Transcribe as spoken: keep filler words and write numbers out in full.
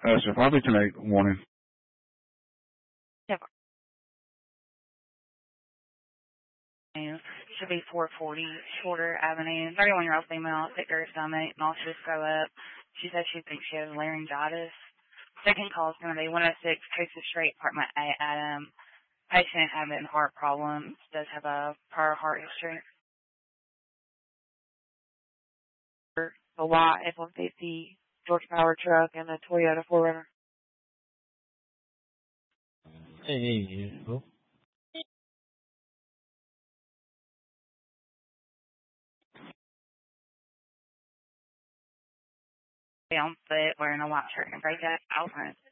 Uh, so probably tonight morning. Yep. Should be four forty Shorter Avenue. thirty-one-year-old female, sick to her stomach, nauseous, throw up. She said she thinks she has laryngitis. Second call is going to be one oh six Coastal Street, Apartment A, Adam. Patient having heart problems, does have a prior heart history. A white F one fifty Georgia Power truck and a Toyota four runner. Hey, cool. On foot, wearing a white shirt and a gray jacket. Out front.